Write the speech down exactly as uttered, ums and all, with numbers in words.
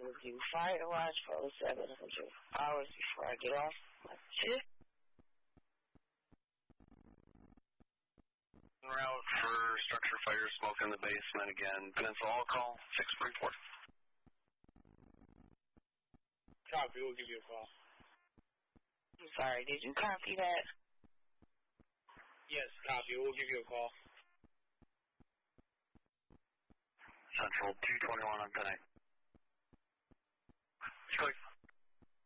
will do fire watch for seven hundred hours before I get off my shift. Route for structure fire, smoke in the basement again. Peninsula All Call, six report. Copy, we'll give you a call. I'm sorry, did you copy that? Yes, copy, we'll give you a call. Central two twenty-one on tonight.